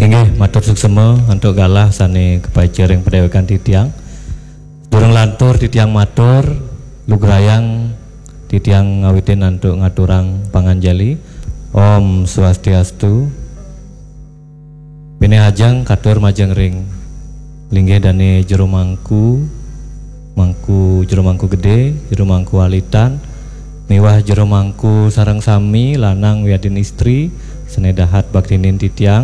Inggih matur suksema untuk galah sane kepajar yang pedewekan titiang. Durung lantur titiang matur lugrayang titiang ngawitin untuk ngaturang panganjali. Om Swastiastu. Bini hajang katur majeng ring linggih dane jero mangku jero mangku gede, jero mangku walitan, miwah jero mangku sareng sami lanang wiadin istri senedahat baktinin titiang.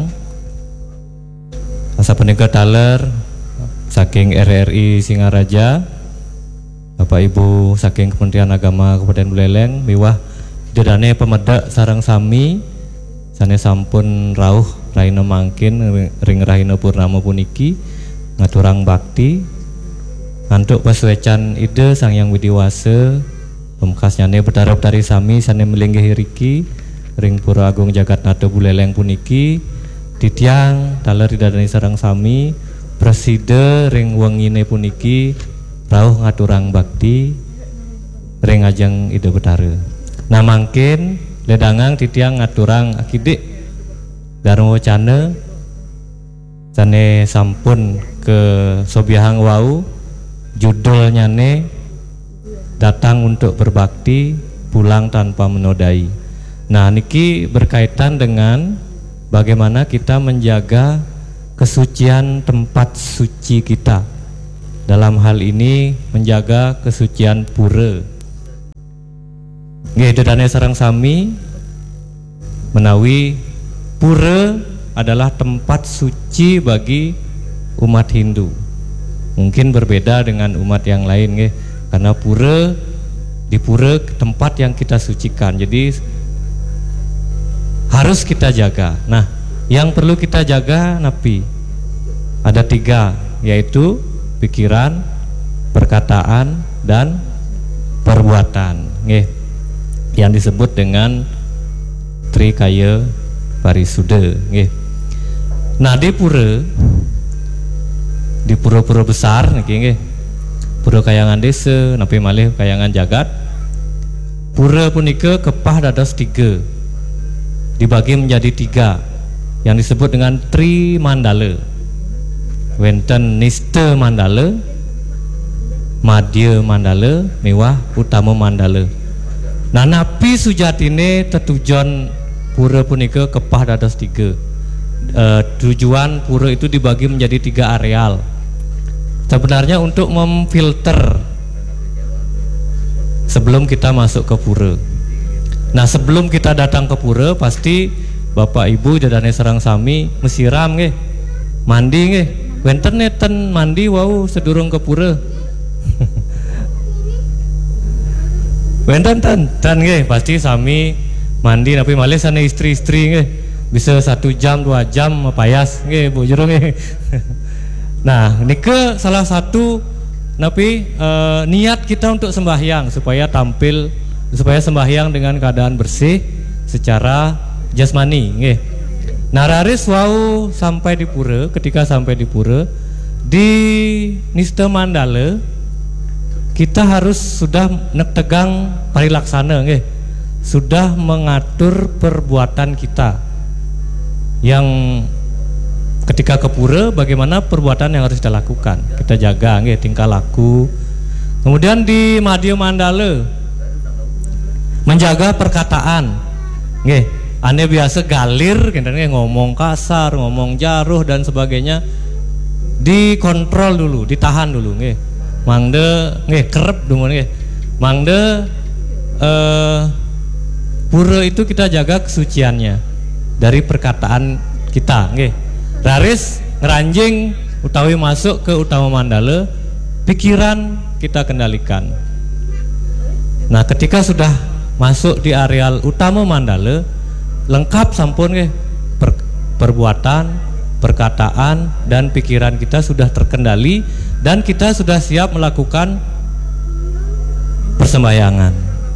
Asa penika taler saking RRI Singaraja, Bapak Ibu saking Kementerian Agama Kabupaten Buleleng, miwah dedane pemedak sareng sami sane sampun rauh raina mangkin ring raina purnama puniki ngaturang bakti antuk paswecan ide Sang Hyang Widiwase pemkasnyane Betara-betari sami sane melinggih riki ring Pura Agung Jagatnata Buleleng puniki titiang taler didadani sareng sami preside ring wengine puniki rauh ngaturang bakti ring ajeng ide Betara. Nah mangkin ledangang titiang ngaturang akidik Darmo Wacana sane sampun ke sobiahang wau judulnya ne datang untuk berbakti pulang tanpa menodai. Nah niki berkaitan dengan bagaimana kita menjaga kesucian tempat suci kita. Dalam hal ini menjaga kesucian pura. Nggih dedane sareng sami menawi pura adalah tempat suci bagi umat Hindu. Mungkin berbeda dengan umat yang lain nggih, karena di pura tempat yang kita sucikan. Jadi harus kita jaga. Nah, yang perlu kita jaga napi ada 3, yaitu pikiran, perkataan, dan perbuatan. Nggih, yang disebut dengan Trikaya Parisuda. Nggih. Nah di pura-pura besar nggih, pura kayangan desa, napi malih kayangan jagat. Pura punika kepah dados 3, dibagi menjadi 3 yang disebut dengan Tri Mandala. Wenten Nista Mandala, Madya Mandala, miwah Utama Mandala. Nah napi sujatine tetujon pura punika kepah dados 3. Tujuan pura itu dibagi menjadi 3 areal. Sebenarnya untuk memfilter sebelum kita masuk ke pura. Nah sebelum kita datang ke pura pasti Bapak Ibu dadane sareng sami mesiram nggih, mandi nggih. Wenten neten mandi wau sedurung ke pura. Wenten tan nggih pasti sami mandi tapi malih sana istri-istri nggih. Bisa 1 jam 2 jam payas nggih Bu Jero nggih. Nah, nike salah satu napi niat kita untuk sembahyang supaya sembahyang dengan keadaan bersih secara jasmani nggih. Nah, raris wau sampai di pura, ketika sampai di pura di Nista Mandala kita harus sudah tegang parilaksana nggih. Sudah mengatur perbuatan kita yang ketika ke pura bagaimana perbuatan yang harus kita lakukan, kita jaga nggih tingkah laku. Kemudian di Madya Mandala menjaga perkataan nggih, ane biasa galir nggih, ngomong kasar, ngomong jaruh dan sebagainya dikontrol dulu, ditahan dulu nggih. Mangde nggih kerep dulu nggih. Mangde pura itu kita jaga kesuciannya dari perkataan kita nggih. Raris ngeranjing utawi masuk ke Utama Mandala, pikiran kita kendalikan. Nah ketika sudah masuk di areal Utama Mandala lengkap sampun nggih, perbuatan, perkataan dan pikiran kita sudah terkendali dan kita sudah siap melakukan persembahyangan.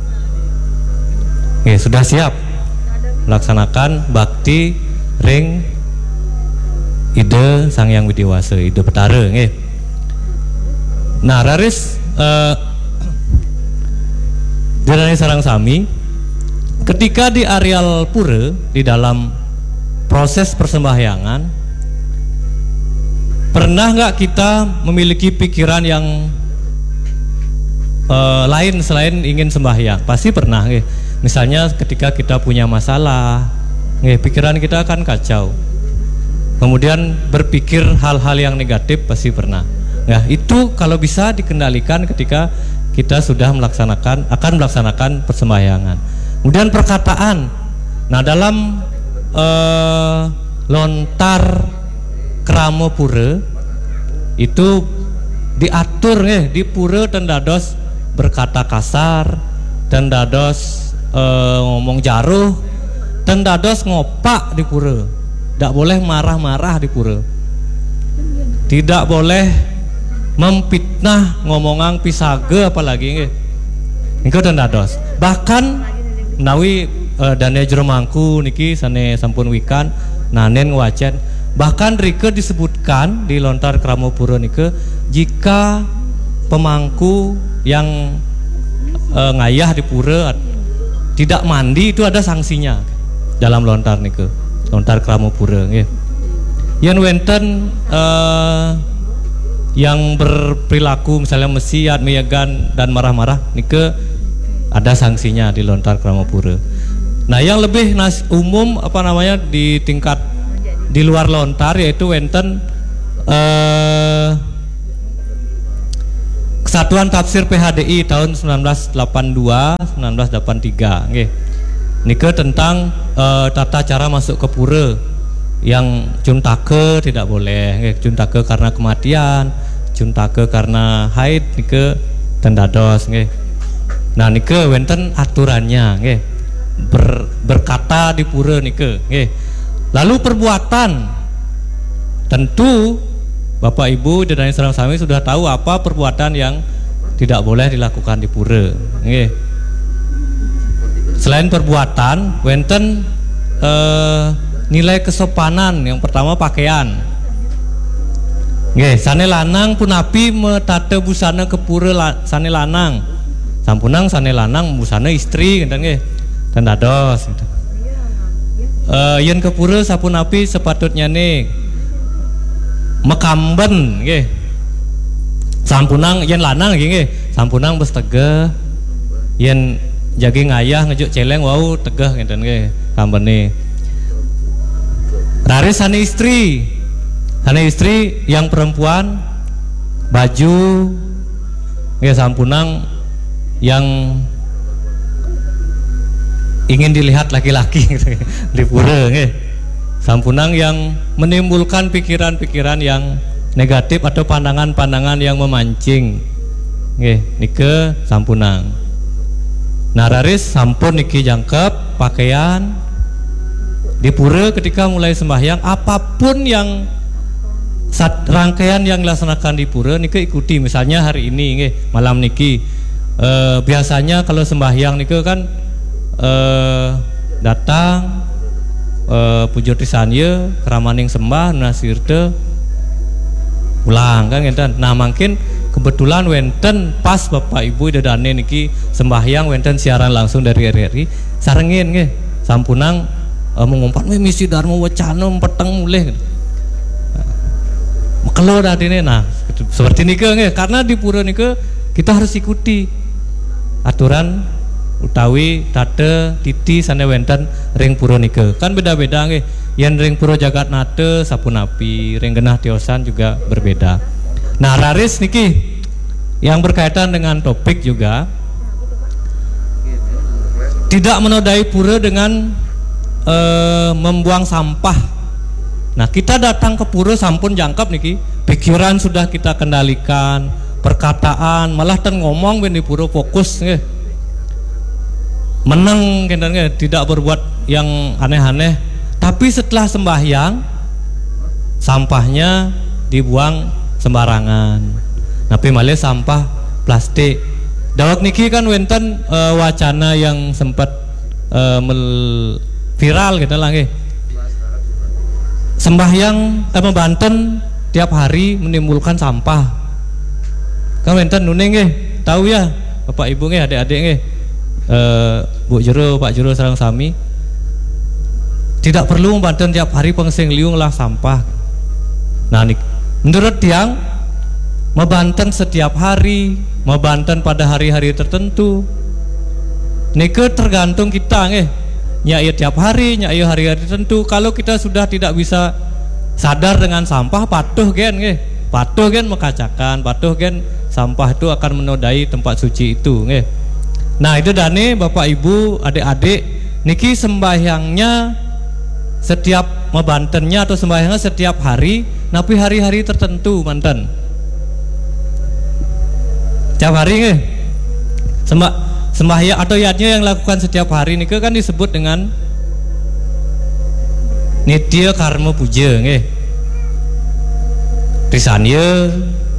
Oke, sudah siap melaksanakan bakti ring ide Sang Hyang Widiwase, ide Betara nggih. Nah, raris Jarane sarang sami ketika di areal pura di dalam proses persembahyangan Pernah nggak kita memiliki pikiran yang lain selain ingin sembahyang? Pasti pernah, nggih. Misalnya ketika kita punya masalah, nggih, pikiran kita akan kacau. Kemudian berpikir hal-hal yang negatif pasti pernah. Nah, itu kalau bisa dikendalikan ketika kita sudah akan melaksanakan persembahyangan. Kemudian perkataan. Nah, dalam lontar kramo pura itu diatur di pura dan dados berkata kasar dan dados ngomong jaruh dan dados ngopak di pura. Tidak boleh marah-marah di pura. Tidak boleh memfitnah ngomongang pisage apalagi niku dan dados. Bahkan menawi dane jero mangku niki sane sampun wikan nanen ngwacen. Bahkan rike disebutkan di lontar kramo pura nike jika pemangku yang ngayah di pura tidak mandi itu ada sanksinya dalam lontar nike, lontar kramo pura nggih. Yen wenten yang berperilaku misalnya mesiat, meyagan dan marah-marah nike ada sanksinya di lontar kramo pura. Nah, yang lebih umum di tingkat di luar lontar yaitu wenten Kesatuan Tafsir PHDI tahun 1982-1983 nggih. Nike tentang tata cara masuk ke pura yang cuntake tidak boleh nggih, cuntake karena kematian, cuntake karena haid nike tendados nggih. Nah, nike wenten aturannya nggih. Berkata di pura nike nggih. Lalu perbuatan, tentu Bapak Ibu dan saudara sami sudah tahu apa perbuatan yang tidak boleh dilakukan di pura. Nggih. Selain perbuatan, wenten nilai kesopanan. Yang pertama pakaian. Nggih, sane lanang punapi metate busana ke pura sane lanang. Sampunang sane lanang busana istri ngeten nggih. Dan dados gitu. Yen ke pura sapunapi sepatutnya mekamben nggih. Sampunang yen lanang nggih, sampunang bes tegeh. Yen jagi ngayah ngejuk celeng wau tegeh ngeten nggih kambene. Raris sane istri. Sane istri yang perempuan baju nggih sampunang yang ingin dilihat laki-laki di pura nggih. Sampunang yang menimbulkan pikiran-pikiran yang negatif atau pandangan-pandangan yang memancing nggih nike sampunang. Nah, raris sampun niki jangkep pakaian di pura ketika mulai sembahyang, apapun yang rangkaian yang dilaksanakan di pura nike ikuti. Misalnya hari ini nggih malam niki biasanya kalau sembahyang nike kan datang pujo tisanya keramaning sembah nasirte ulang kan ngenten. Nah, mungkin kebetulan wenten pas Bapak Ibu dedane niki sembahyang wenten siaran langsung dari RRI sarengin nggih sampunang mengumpat misi Dharma Wacana peteng mulih mekelo dadine. Nah, seperti niki nggih karena di pura niki kita harus ikuti aturan utawi tate titi sane wenten ring pura nike kan beda-beda nggih. Yen ring pura jagat nate sapunapi, ring genah tiosan juga berbeda. Nah, raris niki yang berkaitan dengan topik juga tidak menodai pura dengan membuang sampah. Nah, kita datang ke pura sampun jangkep niki, pikiran sudah kita kendalikan, perkataan malah ten ngomong ben di pura fokus nggih. Menang kendalnya tidak berbuat yang aneh-aneh, tapi setelah sembahyang sampahnya dibuang sembarangan. Tapi malah sampah plastik. Dawak niki kan wenten wacana yang sempat viral gitu lah nggih. Sembahyang Banten tiap hari menimbulkan sampah. Kan wenten nune nggih, tahu ya Bapak Ibu nggih, adik-adik nggih. Bu Jero, Pak Jero sareng sami tidak perlu Banten tiap hari pengsing liung lah sampah. Nah, Menurut tiang mebanten setiap hari, mebanten pada hari-hari tertentu. Nike tergantung kita nggih. Nyai tiap hari, nyai hari-hari tertentu. Kalau kita sudah tidak bisa sadar dengan sampah, patuh gen nggih. Patuh gen mekacakan, patuh gen sampah itu akan menodai tempat suci itu nggih. Nah, itu dane Bapak Ibu, adik-adik niki sembahyangnya setiap mebantennya atau sembahyangnya setiap hari, tapi hari-hari tertentu manten. Setiap hari nggih. Sembahyang atau yatnya yang lakukan setiap hari niki kan disebut dengan nitya karma puja nggih. Trisanya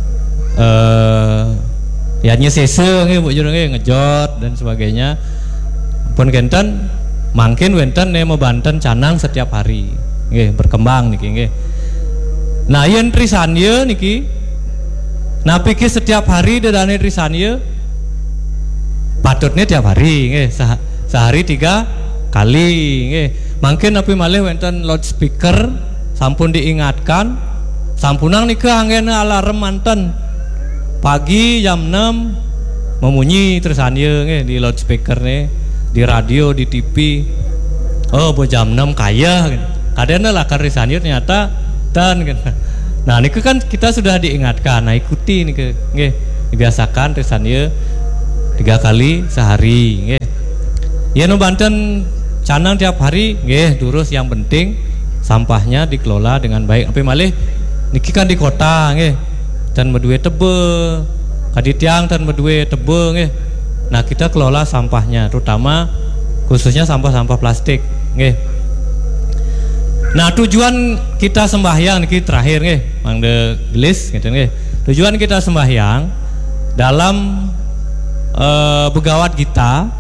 yatnya sese nggih Bu Juru nggih, ngejot dan sebagainya. Pun kenten mangkin wenten mebanten canang setiap hari nggih, berkembang niki nggih. Nah, yen trisanya niki napiki setiap hari dedane trisanya patutnya tiap hari nggih, sehari 3 kali nggih. Mangkin api malih wenten loudspeaker sampun diingatkan, sampunang nika anggena alarm manten pagi jam 6 memunyi trisanya nggih di loudspeaker nih, di radio, di TV. Oh, bo jam 6 kaya gitu. Kadang lah trisanya ternyata dan gitu. Nah, niku kan kita sudah diingatkan. Nah, ikuti niku nggih, dibiasakan trisanya 3 kali sehari nggih. Ya no banten canang tiap hari nggih, terus yang penting sampahnya dikelola dengan baik. Tapi malih niki kan di kota nggih, dan medue tebe kadi tiang dan medue tebe nggih. Nah, kita kelola sampahnya, terutama khususnya sampah-sampah plastik nggih. Nah, tujuan kita sembahyang niki terakhir nggih, mangde gelis gitu nggih. Tujuan kita sembahyang dalam Begawat Gita.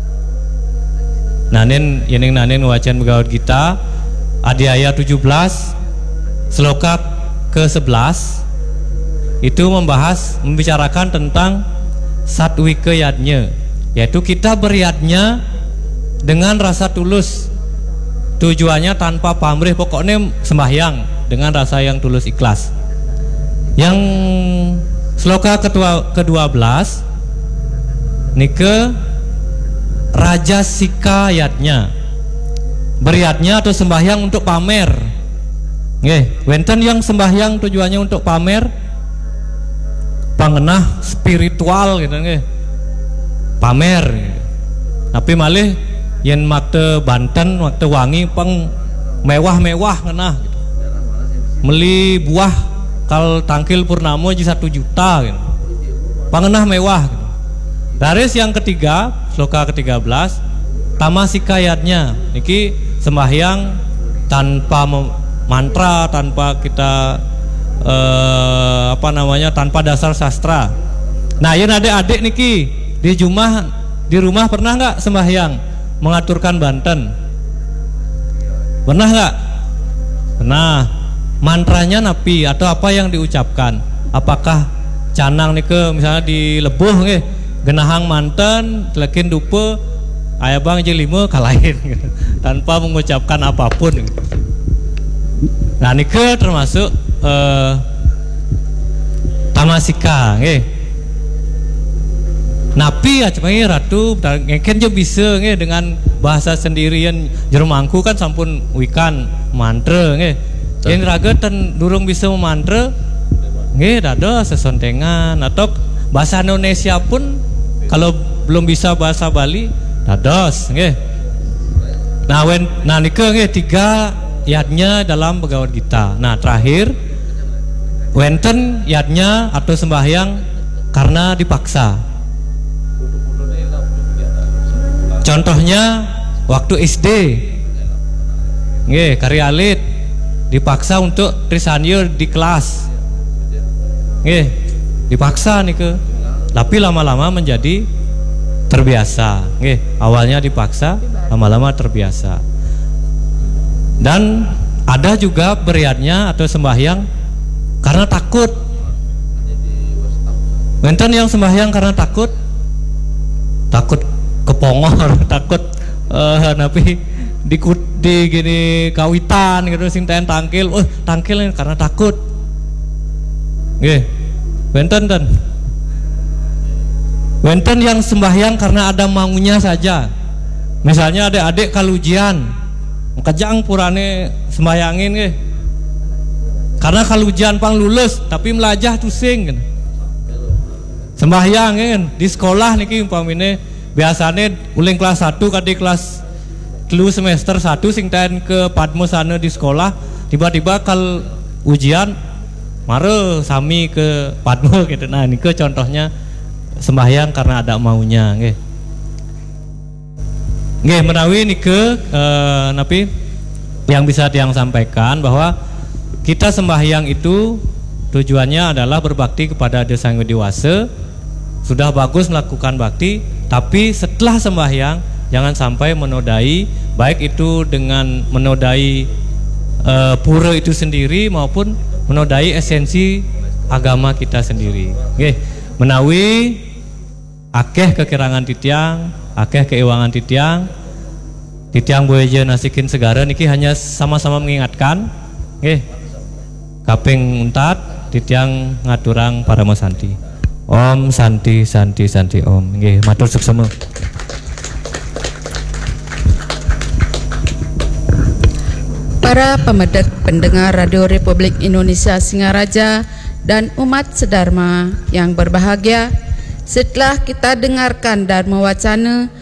Nanen yening nanen wacan Begawat Gita adhyaya 17 sloka ke-11 itu membicarakan tentang satwika yadnya, yaitu kita beryadnya dengan rasa tulus. Tujuannya tanpa pamrih, pokoknya sembahyang dengan rasa yang tulus ikhlas. Yang sloka ke-12 nike Raja Sika yatnya, beriatnya atau sembahyang untuk pamer nggih. Wenten yang sembahyang tujuannya untuk pamer, pangenah spiritual gitu nggih, pamer. Tapi malih yen makte banten, makte wangi peng mewah-mewah ngenah gitu. Meli buah kal tangkil purnamo ji 1 juta gitu. Pangenah mewah gitu. Daris yang ketiga, sloka ke-13, tamasikayatnya niki sembahyang tanpa mantra, tanpa kita tanpa dasar sastra. Nah, yen adik-adik niki di rumah pernah nggak sembahyang mengaturkan banten? Pernah nggak? Pernah. Mantranya napi atau apa yang diucapkan? Apakah canang nike misalnya dilebuh nggih, genahang manten telekin dupe ayah bang je 5 kalahin gitu, tanpa mengucapkan apapun. Nah, nike termasuk tamasika nggih. Napi acemai ratu ngeken je bisa nggih dengan bahasa sendirian jero mangku kan sampun wikan mantra nggih. Yen rageten durung bisa memantra nggih dada sesontengan, atau bahasa Indonesia pun kalau belum bisa bahasa Bali dados nggih. Nah, nike nggih 3 yatnya dalam Begawat Gita. Nah, terakhir wenten yatnya atau sembahyang karena dipaksa. Contohnya waktu SD nggih, karya alit dipaksa untuk trisanya di kelas nggih, dipaksa nike. Tapi lama-lama menjadi terbiasa nggih. Awalnya dipaksa, lama-lama terbiasa. Dan ada juga beriatnya atau sembahyang karena takut. Wenten yang sembahyang karena takut kepongor, takut napi di gini kawitan gitu sing tangkil, tangkil karena takut. Nggih. Wenten yang sembahyang karena ada maunya saja. Misalnya adik-adik kalau ujian, kejang purane sembayangin nggih. Karena kalau ujian pang lulus tapi melajah tusing. Sembahyang kan di sekolah niki umpamine biasane uling kelas 1 kadi kelas 3 semester 1 sing ten ke Padmo sana di sekolah, tiba-tiba kal ujian mare sami ke Padmo gitu. Nah niki contohnya sembahyang karena ada maunya nggih. Nggih menawi niki napi yang bisa tiang sampaikan bahwa kita sembahyang itu tujuannya adalah berbakti kepada Dewa Sang Hyang Widi. Sudah bagus melakukan bakti, tapi setelah sembahyang jangan sampai menodai, baik itu dengan menodai pura itu sendiri maupun menodai esensi agama kita sendiri. Nggih, menawi akeh kekirangan titiang, akeh keiwangan titiang boeje nasikin segara niki hanya sama-sama mengingatkan. Nggih. Kaping untat titiang ngaturang para santi. Om santi santi santi om. Nggih, matur suksema. Para pemedet pendengar Radio Republik Indonesia Singaraja dan umat sedharma yang berbahagia, setelah kita dengarkan Dharma Wacana